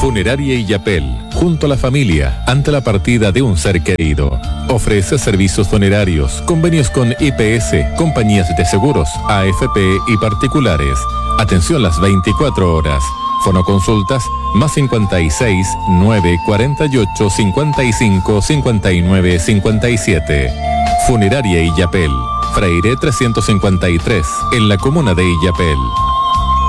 Funeraria Illapel, junto a la familia, ante la partida de un ser querido. Ofrece servicios funerarios, convenios con IPS, compañías de seguros, AFP y particulares. Atención las 24 horas. Fonoconsultas más 56 9 48 55 59 57. Funeraria Illapel, Freire 353, en la comuna de Illapel.